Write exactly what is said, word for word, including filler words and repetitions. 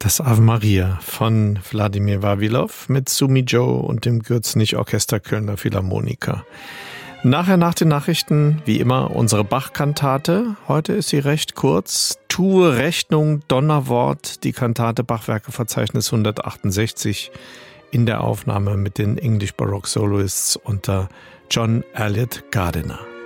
Das Ave Maria von Wladimir Vavilov mit Sumi Joe und dem Gürzenich-Orchester Kölner Philharmoniker. Nachher nach den Nachrichten, wie immer, unsere Bach-Kantate. Heute ist sie recht kurz. Tue Rechnung, Donnerwort, die Kantate Bachwerkeverzeichnis hundertachtundsechzig in der Aufnahme mit den English Baroque Soloists unter John Elliott Gardiner.